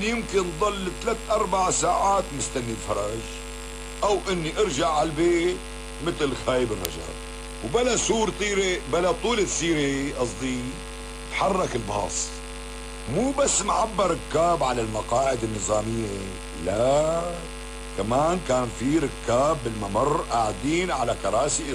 يمكن ضل 3 4 ساعات مستني الفرج، او اني ارجع على البيت مثل خايب الرجاء. وبلا سور طيرة بلا طولة سيرة قصدي، تحرك الباص مو بس معبى ركاب على المقاعد النظامية، لا كمان كان في ركاب بالممر قاعدين على كراسي